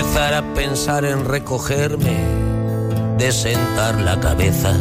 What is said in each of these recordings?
empezar a pensar en recogerme, de sentar la cabeza,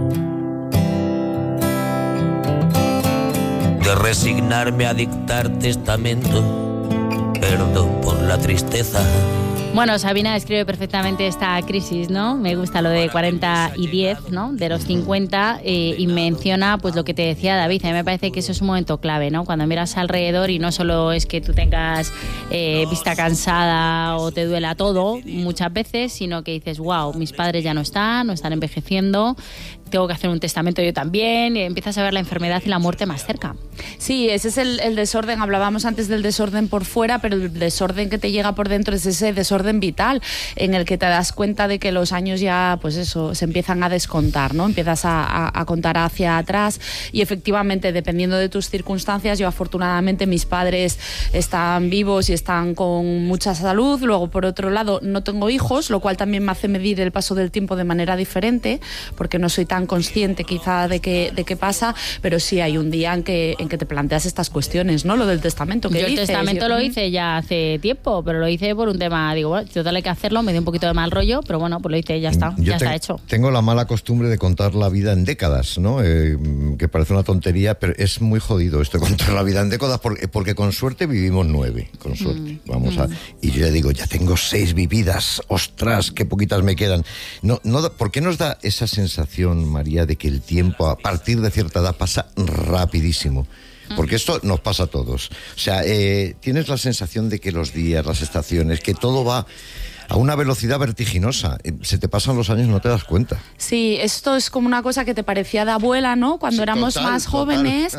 de resignarme a dictar testamento, perdón por la tristeza. Bueno, Sabina describe perfectamente esta crisis, ¿no? Me gusta lo de 40 y 10, ¿no? De los 50 y menciona pues lo que te decía David. A mí me parece que eso es un momento clave, ¿no? Cuando miras alrededor y no solo es que tú tengas vista cansada o te duela todo muchas veces, sino que dices, wow, mis padres ya no están envejeciendo, tengo que hacer un testamento yo también, y empiezas a ver la enfermedad y la muerte más cerca. Sí, ese es el desorden. Hablábamos antes del desorden por fuera, pero el desorden que te llega por dentro es ese desorden vital en el que te das cuenta de que los años ya, pues eso, se empiezan a descontar, ¿no? Empiezas a contar hacia atrás y efectivamente, dependiendo de tus circunstancias, yo afortunadamente mis padres están vivos y están con mucha salud. Luego, por otro lado, no tengo hijos, lo cual también me hace medir el paso del tiempo de manera diferente, porque no soy tan consciente quizá de qué pasa, pero sí hay un día en que te planteas estas cuestiones, ¿no? Lo del testamento que dices. Yo el testamento lo hice ya hace tiempo, pero lo hice por un tema, digo, bueno, total hay que hacerlo, me dio un poquito de mal rollo, pero bueno, pues lo hice y ya está, está hecho. Tengo la mala costumbre de contar la vida en décadas, ¿no? Que parece una tontería, pero es muy jodido esto de contar la vida en décadas, porque con suerte vivimos 9, con suerte. Y yo ya digo, ya tengo 6 vividas, ostras, qué poquitas me quedan. ¿Por qué nos da esa sensación, María, de que el tiempo a partir de cierta edad pasa rapidísimo? Porque esto nos pasa a todos. O sea, tienes la sensación de que los días, las estaciones, que todo va a una velocidad vertiginosa. Se te pasan los años y no te das cuenta. Sí, esto es como una cosa que te parecía de abuela, ¿no? Cuando éramos más jóvenes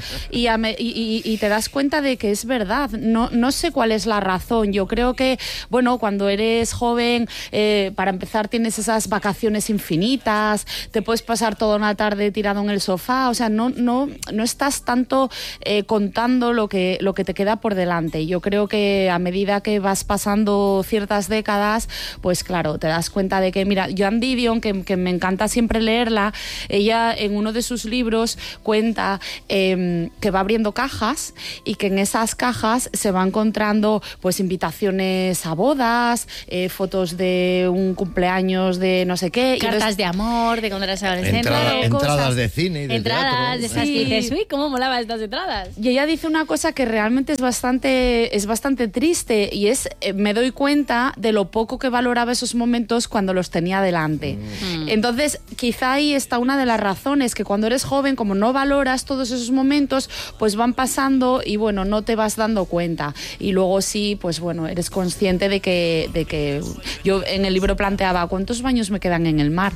y te das cuenta de que es verdad. No sé cuál es la razón. Yo creo que, bueno, cuando eres joven, para empezar tienes esas vacaciones infinitas, te puedes pasar toda una tarde tirado en el sofá, o sea, no estás tanto contando lo que te queda por delante. Yo creo que a medida que vas pasando ciertas décadas, pues claro, te das cuenta de que, mira, Joan Didion, que me encanta siempre leerla, ella en uno de sus libros cuenta que va abriendo cajas y que en esas cajas se va encontrando pues invitaciones a bodas, fotos de un cumpleaños de no sé qué. Cartas de amor, de cuando eras adolescente. Entradas de cine y de entradas teatro. de esas que dices, uy, cómo molaban estas entradas. Y ella dice una cosa que realmente es bastante triste, y es, me doy cuenta de lo poco que valoraba esos momentos cuando los tenía delante. Entonces, quizá ahí está una de las razones, que cuando eres joven, como no valoras todos esos momentos, pues van pasando y bueno, no te vas dando cuenta. Y luego sí, pues bueno, eres consciente de que yo en el libro planteaba, ¿cuántos baños me quedan en el mar?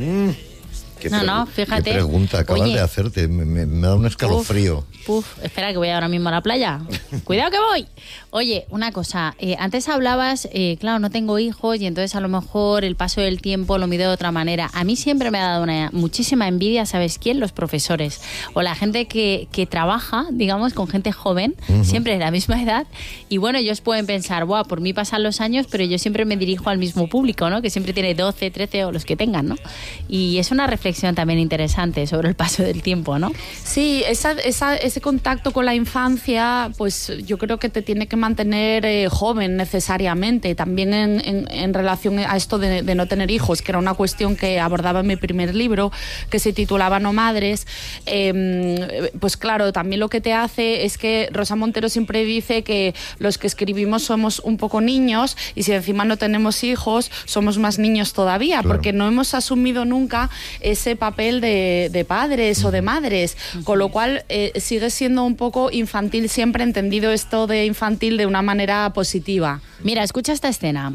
Fíjate. Qué pregunta acabas de hacerte, me da un escalofrío. Espera que voy ahora mismo a la playa. Cuidado que voy. Oye, una cosa, antes hablabas, claro, no tengo hijos y entonces a lo mejor el paso del tiempo lo mido de otra manera. A mí siempre me ha dado muchísima envidia, ¿sabes quién? Los profesores o la gente que trabaja, digamos, con gente joven, siempre de la misma edad, y bueno, ellos pueden pensar, buah, por mí pasan los años, pero yo siempre me dirijo al mismo público, ¿no? Que siempre tiene 12, 13 o los que tengan, ¿no? Y es una reflexión también interesante sobre el paso del tiempo, ¿no? Sí, ese contacto con la infancia, pues yo creo que te tiene que mantener joven necesariamente. También en relación a esto de no tener hijos, que era una cuestión que abordaba en mi primer libro, que se titulaba No Madres, pues claro, también lo que te hace es que Rosa Montero siempre dice que los que escribimos somos un poco niños, y si encima no tenemos hijos, somos más niños todavía, claro, porque no hemos asumido nunca ese papel de padres o de madres, con lo cual sigue siendo un poco infantil, siempre entendido esto de infantil de una manera positiva. Mira, escucha esta escena.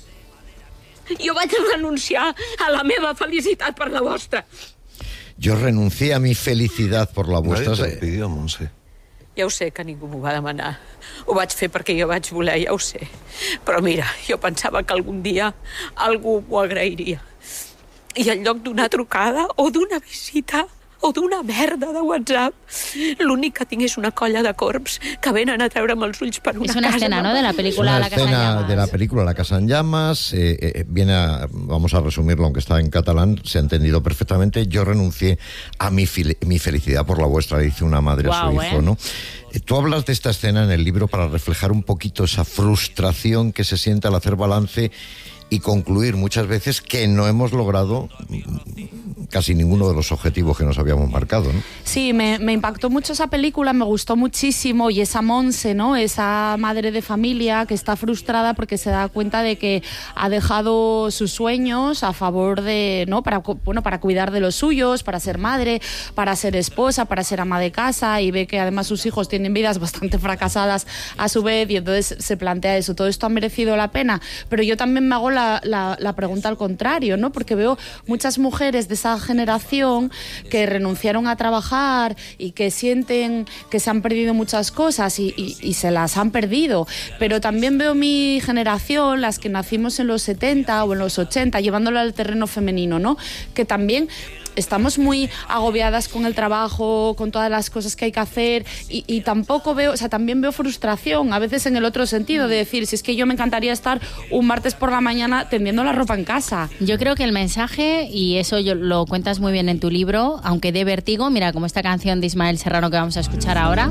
Jo vaig renunciar a la meva felicitat per la vostra. Yo renuncié a mi felicidad por la vuestra. Nadie te lo pidió, Montse. Ja ho sé que ningú m'ho va demanar. Ho vaig fer perquè jo vaig voler, ja ho sé. Però mira, jo pensava que algun dia algú m'ho agrairia. I en lloc d'una trucada o d'una visita o d'una merda de WhatsApp, l'únic que tinc és una colla de corbs que venen a treure'm els ulls per una casa. Es una escena, ¿no?, de la película La Casa en Llamas. De la película La Casa en Llamas. Vamos a resumirlo, aunque está en catalán, se ha entendido perfectamente. Yo renuncié a mi felicidad por la vuestra, dice una madre a su hijo, ¿no? Tú hablas de esta escena en el libro para reflejar un poquito esa frustración que se siente al hacer balance y concluir muchas veces que no hemos logrado casi ninguno de los objetivos que nos habíamos marcado, ¿no? Sí, me impactó mucho esa película, me gustó muchísimo, y esa Monse, ¿no? Esa madre de familia que está frustrada porque se da cuenta de que ha dejado sus sueños a favor de, ¿no? Para cuidar de los suyos, para ser madre, para ser esposa, para ser ama de casa, y ve que además sus hijos tienen vidas bastante fracasadas a su vez, y entonces se plantea eso. ¿Todo esto ha merecido la pena? Pero yo también me hago la pregunta al contrario, ¿no? Porque veo muchas mujeres de esa generación que renunciaron a trabajar y que sienten que se han perdido muchas cosas y se las han perdido, pero también veo mi generación, las que nacimos en los 70 o en los 80, llevándolo al terreno femenino, ¿no? Que también estamos muy agobiadas con el trabajo, con todas las cosas que hay que hacer, y tampoco veo, o sea, también veo frustración, a veces en el otro sentido, de decir, si es que yo me encantaría estar un martes por la mañana tendiendo la ropa en casa. Yo creo que el mensaje, y eso lo cuentas muy bien en tu libro, aunque dé vértigo, mira, como esta canción de Ismael Serrano que vamos a escuchar ahora,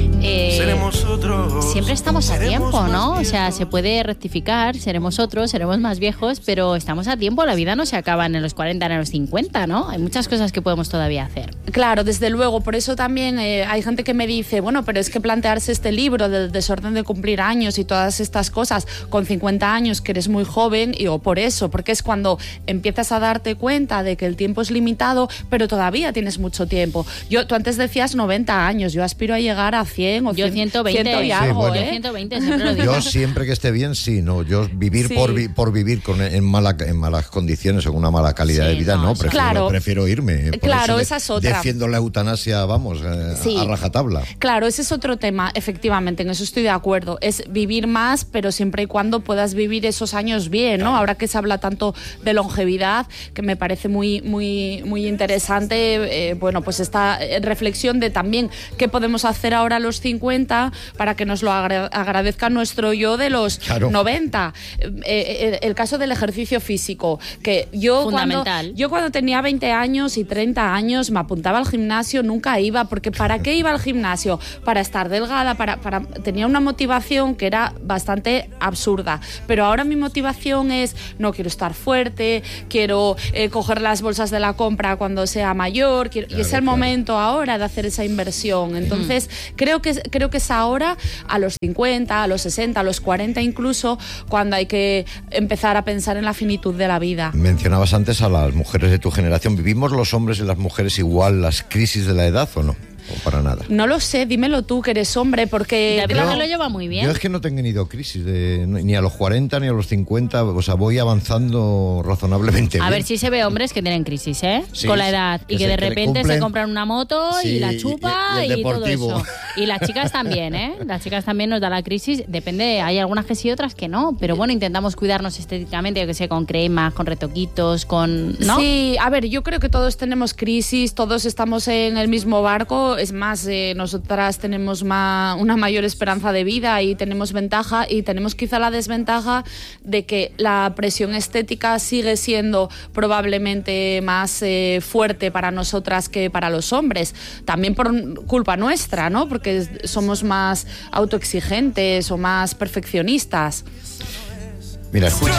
siempre estamos a tiempo, ¿no? O sea, se puede rectificar, seremos otros, seremos más viejos, pero estamos a tiempo, la vida no se acaba en los 40, en los 50, ¿no? Hay muchas cosas que podemos todavía hacer. Claro, desde luego, por eso también hay gente que me dice, bueno, pero es que plantearse este libro del desorden de cumplir años y todas estas cosas con 50 años, que eres muy joven, o por eso, porque es cuando empiezas a darte cuenta de que el tiempo es limitado, pero todavía tienes mucho tiempo. Tú antes decías 90 años, yo aspiro a llegar a 100 o 120 y algo, sí, bueno. 120, siempre lo digo. Yo siempre que esté bien, sí, no. Yo vivir Sí. por vivir en malas condiciones o con una mala calidad de vida, no. Prefiero irme. Por Claro, eso esa es otra. Defiendo la eutanasia, vamos, Sí. a rajatabla. Claro, ese es otro tema, efectivamente, en eso estoy de acuerdo. Es vivir más, pero siempre y cuando puedas vivir esos años bien, ¿no? Ahora que se habla tanto de longevidad, que me parece muy, muy, muy interesante, bueno, pues esta reflexión de también qué podemos hacer ahora a los 50 para que nos lo agradezca nuestro yo de los 90. El caso del ejercicio físico, que yo cuando tenía 20 años y 30 años me apuntaba al gimnasio, nunca iba, porque ¿para qué iba al gimnasio? Para estar delgada, tenía una motivación que era bastante absurda, pero ahora mi motivación es, no quiero estar fuerte, quiero coger las bolsas de la compra cuando sea mayor, y es el momento ahora de hacer esa inversión. Entonces creo que es ahora, a los 50, a los 60, a los 40 incluso, cuando hay que empezar a pensar en la finitud de la vida. Mencionabas antes a las mujeres de tu generación. ¿Vivimos los hombres y las mujeres igual las crisis de la edad o no? ¿O para nada? No lo sé, dímelo tú, que eres hombre, porque... David me lo lleva muy bien. Yo es que no he tenido crisis ni a los 40 ni a los 50, o sea, voy avanzando razonablemente bien. A ver si se ve hombres que tienen crisis, ¿eh? Sí, con la edad, y que de repente se compran una moto, sí, y la chupa y el y todo deportivo. eso. Y las chicas también, ¿eh? Las chicas también nos da la crisis, depende, hay algunas que sí, otras que no, pero bueno, intentamos cuidarnos estéticamente, yo que sé, con cremas, con retoquitos, ¿no? Sí, a ver, yo creo que todos tenemos crisis, todos estamos en el mismo barco, es más, nosotras tenemos una mayor esperanza de vida y tenemos ventaja, y tenemos quizá la desventaja de que la presión estética sigue siendo probablemente más fuerte para nosotras que para los hombres, también por culpa nuestra, ¿no? Porque somos más autoexigentes o más perfeccionistas. Mira, escucha.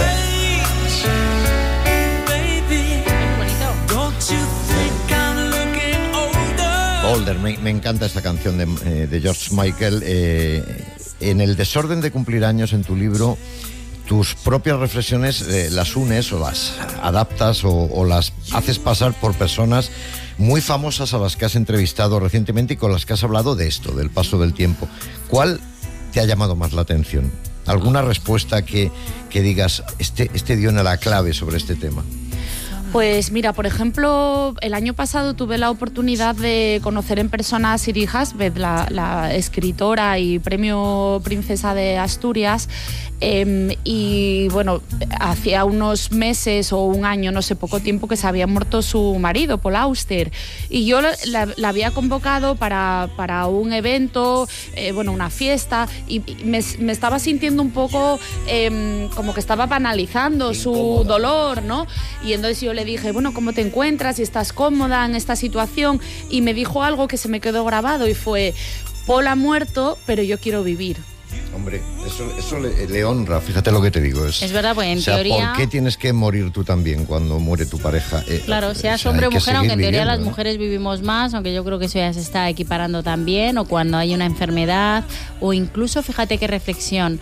Older, me encanta esta canción de George Michael. En el desorden de cumplir años, en tu libro, tus propias reflexiones las unes o las adaptas o las haces pasar por personas muy famosas a las que has entrevistado recientemente y con las que has hablado de esto, del paso del tiempo. ¿Cuál te ha llamado más la atención? ¿Alguna respuesta que digas, este dio en la clave sobre este tema? Pues mira, por ejemplo, el año pasado tuve la oportunidad de conocer en persona a Siri Hasbeth, la escritora y premio Princesa de Asturias, y bueno, hacía unos meses o un año, no sé, poco tiempo, que se había muerto su marido, Paul Auster, y yo la había convocado para un evento, bueno, una fiesta, y me estaba sintiendo un poco como que estaba banalizando su dolor, ¿no? Y entonces yo le dije, bueno, ¿cómo te encuentras? ¿Y estás cómoda en esta situación? Y me dijo algo que se me quedó grabado y fue, Paul ha muerto, pero yo quiero vivir. Hombre, eso le honra, fíjate lo que te digo. Es verdad, pues en teoría... ¿Por qué tienes que morir tú también cuando muere tu pareja? Claro, seas hombre o mujer, aunque en teoría las mujeres vivimos más, aunque yo creo que eso ya se está equiparando también, o cuando hay una enfermedad, o incluso, fíjate qué reflexión,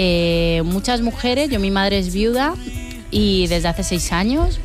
muchas mujeres, mi madre es viuda y desde hace 6 años,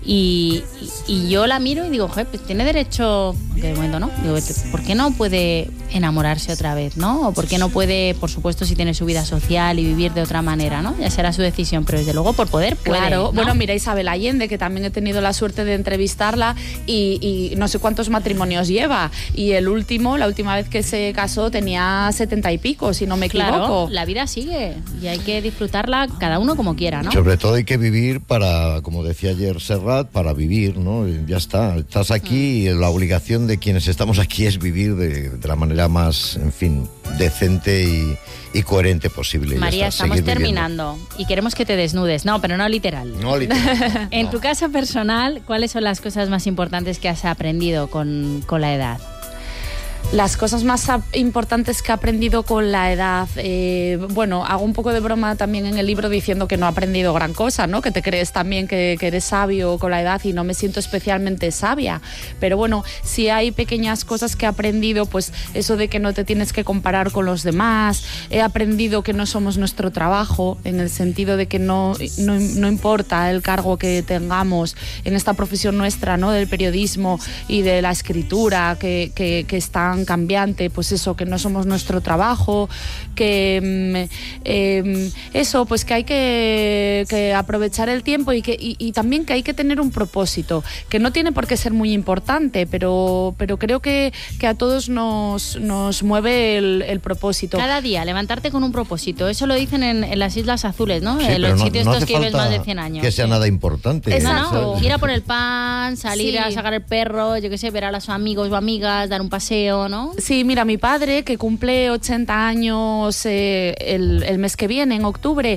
y yo la miro y digo, pues tiene derecho, que de momento no, digo, ¿por qué no puede enamorarse otra vez, no? O ¿por qué no puede, por supuesto, si tiene su vida social y vivir de otra manera, no? Ya será su decisión, pero desde luego por poder puede, claro, ¿no? Bueno, mira Isabel Allende, que también he tenido la suerte de entrevistarla y no sé cuántos matrimonios lleva, y la última vez que se casó tenía 70 y pico, si no me equivoco. Claro, la vida sigue y hay que disfrutarla cada uno como quiera, ¿no? Sobre todo hay que vivir para, como decía ayer Serrat, para vivir, ¿no? Ya está, estás aquí y la obligación de quienes estamos aquí es vivir de la manera más, en fin, decente y coherente posible. María, estamos terminando y queremos que te desnudes. No, pero no literal. No literal. En tu caso personal, ¿cuáles son las cosas más importantes que has aprendido con la edad? Las cosas más importantes que he aprendido con la edad, bueno, hago un poco de broma también en el libro diciendo que no he aprendido gran cosa, ¿no? Que te crees también que eres sabio con la edad y no me siento especialmente sabia, pero bueno, sí hay pequeñas cosas que he aprendido, pues eso de que no te tienes que comparar con los demás, he aprendido que no somos nuestro trabajo, en el sentido de que no importa el cargo que tengamos en esta profesión nuestra, ¿no? Del periodismo y de la escritura, que es tan cambiante, pues eso, que no somos nuestro trabajo, que eso, pues que hay que aprovechar el tiempo y también que hay que tener un propósito, que no tiene por qué ser muy importante, pero creo que a todos nos mueve el propósito. Cada día, levantarte con un propósito, eso lo dicen en las Islas Azules, ¿no? Sí, en los sitios no estos que vives más de 100 años. Que sea nada importante. Exacto. Ir a por el pan, salir a sacar el perro, yo qué sé, ver a los amigos o amigas, dar un paseo, ¿no? Sí, mira, mi padre, que cumple 80 años el mes que viene, en octubre,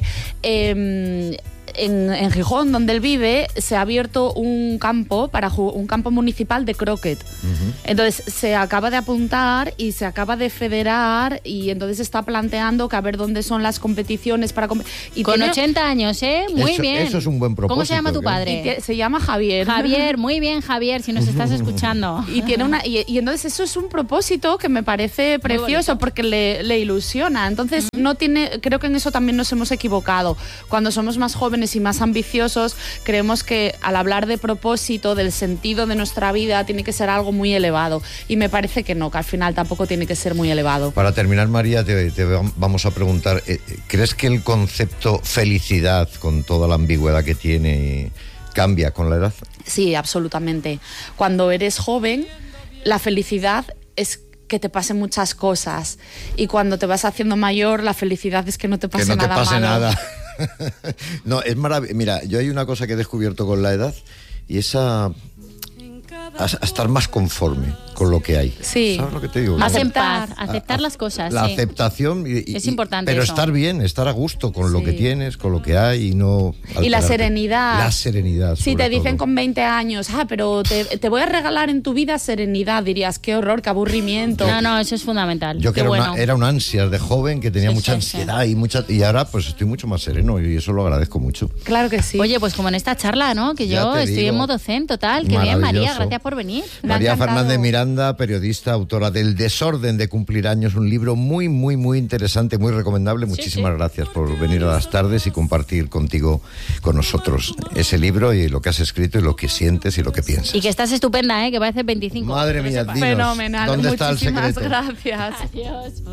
en Gijón, donde él vive, se ha abierto un campo municipal de croquet. Uh-huh. Entonces se acaba de apuntar y se acaba de federar y entonces está planteando que a ver dónde son las competiciones para con 80 años, muy bien. Eso es un buen propósito. ¿Cómo se llama tu padre? Se llama Javier. Javier, muy bien, Javier, si nos estás escuchando. Y tiene y entonces eso es un propósito que me parece precioso porque le ilusiona. Entonces creo que en eso también nos hemos equivocado. Cuando somos más jóvenes y más ambiciosos, creemos que al hablar de propósito, del sentido de nuestra vida, tiene que ser algo muy elevado. Y me parece que no, que al final tampoco tiene que ser muy elevado. Para terminar, María, te vamos a preguntar, ¿crees que el concepto felicidad, con toda la ambigüedad que tiene, cambia con la edad? Sí, absolutamente. Cuando eres joven, la felicidad es que te pasen muchas cosas, y cuando te vas haciendo mayor, la felicidad es que no te pase nada malo. Que no te pase nada. No, es maravilloso. Mira, yo hay una cosa que he descubierto con la edad y es a estar más conforme con lo que hay. Sí. ¿Sabes lo que te digo? Más en paz, aceptar las cosas. La aceptación es importante. Pero eso. Estar bien, estar a gusto con lo que tienes, con lo que hay y no alterarte. Y la serenidad. La serenidad. Si te dicen todo. Con 20 años, pero te voy a regalar en tu vida serenidad, dirías, qué horror, qué aburrimiento. No, eso es fundamental. Yo que era una ansia de joven, que tenía mucha ansiedad y ahora pues estoy mucho más sereno y eso lo agradezco mucho. Claro que sí. Oye, pues como en esta charla, ¿no? Que yo estoy en modo zen total. Qué bien, María, gracias por venir. María Fernández Miranda, periodista, autora del Desorden de cumplir años, un libro muy, muy, muy interesante, muy recomendable. Muchísimas gracias por venir a las tardes y compartir con nosotros ese libro y lo que has escrito y lo que sientes y lo que piensas. Y que estás estupenda, que parece 25. Madre mía, dinos, fenomenal. ¿dónde está el secreto? Muchísimas gracias. Adiós.